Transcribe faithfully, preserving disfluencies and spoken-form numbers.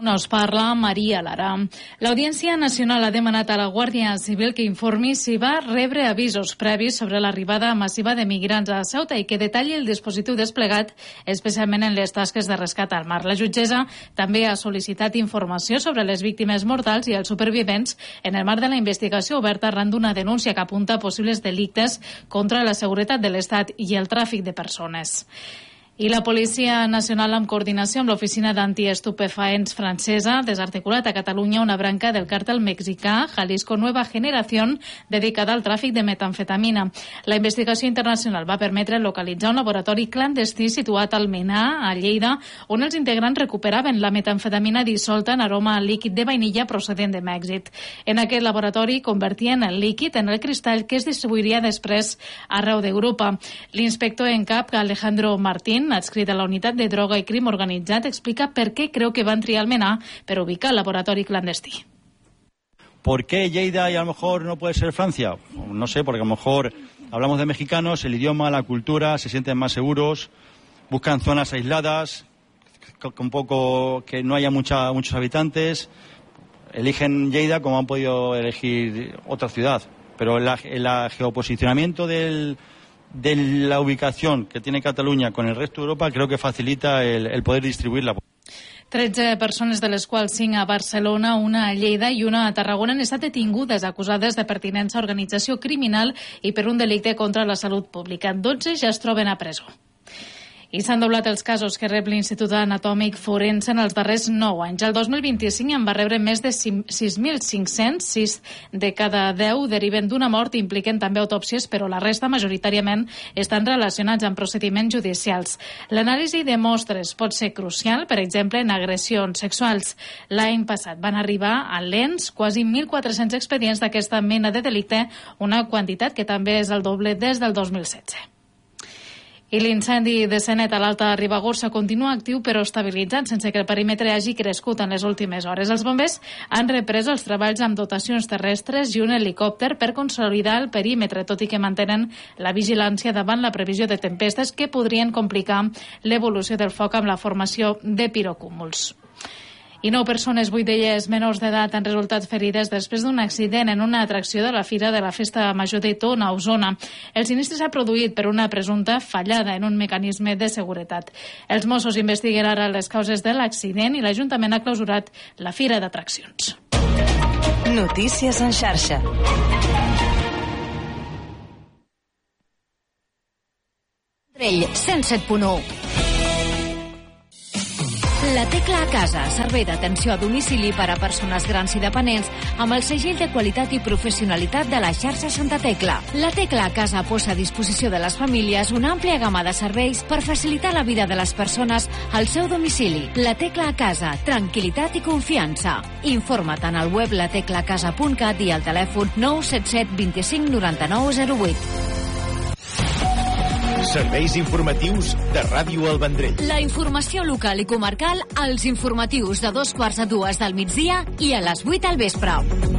Nos parla Maria Lara. L'Audiència Nacional ha demanat a la Guàrdia Civil que informi si va rebre avisos previs sobre l'arribada massiva de migrants a Ceuta i que detalli el dispositiu desplegat, especialment en les tasques de rescat al mar. La jutgessa també ha sol·licitat informació sobre les víctimes mortals i els supervivents en el marc de la investigació oberta arran d'una denúncia que apunta a possibles delictes contra la seguretat de l'Estat i el tràfic de persones. I la Policia Nacional, en coordinació amb l'Oficina d'Antiestupefaents francesa, ha desarticulat a Catalunya una branca del càrtel mexicà Jalisco Nueva Generación dedicada al tràfic de metamfetamina. La investigació internacional va permetre localitzar un laboratori clandestí situat al Menar, a Lleida, on els integrants recuperaven la metamfetamina dissolta en aroma líquid de vainilla procedent de Mèxic. En aquest laboratori convertien el líquid en el cristall que es distribuiria després arreu d'Europa. L'inspector en cap, Alejandro Martín, adscrit a la unitat de droga i crim organitzat, explica per què creu que van triar el Menar per ubicar el laboratori clandestí. ¿Por qué Lleida y a lo mejor no puede ser Francia? No sé, porque a lo mejor hablamos de mexicanos, el idioma, la cultura, se sienten más seguros, buscan zonas aisladas, un poco que no haya mucha, muchos habitantes, eligen Lleida como han podido elegir otra ciudad. Pero el, el geoposicionamiento del... de la ubicación que tiene Cataluña con el resto de Europa, creo que facilita el, el poder distribuirla. tretze persones, de les quals cinc a Barcelona, una a Lleida i una a Tarragona, han estat detingudes acusades de pertinença a organització criminal i per un delicte contra la salut pública. dotze ja es troben a presó. I s'han doblat els casos que rep l'Institut Anatòmic Forense en els darrers nou anys. El dos mil vint-i-cinc en va rebre més de sis mil cinc-cents, sis de cada deu deriven d'una mort i impliquen també autòpsies, però la resta majoritàriament estan relacionats amb procediments judicials. L'anàlisi de mostres pot ser crucial, per exemple, en agressions sexuals. L'any passat van arribar a l'E N S quasi mil quatre-cents expedients d'aquesta mena de delicte, una quantitat que també és el doble des del dos mil setze. I l'incendi de Senet a l'Alta Ribagorça continua actiu però estabilitzat sense que el perímetre hagi crescut en les últimes hores. Els bombers han reprès els treballs amb dotacions terrestres i un helicòpter per consolidar el perímetre, tot i que mantenen la vigilància davant la previsió de tempestes que podrien complicar l'evolució del foc amb la formació de pirocúmuls. I nou persones, vuit d'elles menors d'edat, han resultat ferides després d'un accident en una atracció de la Fira de la Festa Major de Tona, a Osona. El sinistre s'ha produït per una presumpta fallada en un mecanisme de seguretat. Els Mossos investiguen ara les causes de l'accident i l'Ajuntament ha clausurat la Fira d'Atraccions. Notícies en xarxa. cent set punt u. La Tecla a Casa, servei d'atenció a domicili per a persones grans i dependents amb el segell de qualitat i professionalitat de la xarxa Santa Tecla. La Tecla a Casa posa a disposició de les famílies una àmplia gamma de serveis per facilitar la vida de les persones al seu domicili. La Tecla a Casa, tranquil·litat i confiança. Informa't en el web la tecla a casa punt cat i al telèfon nou set set dos cinc nou nou zero vuit. Serveis informatius de Ràdio El Vendrell. La informació local i comarcal als informatius de dos quarts a dues del migdia i a les vuit al vespre.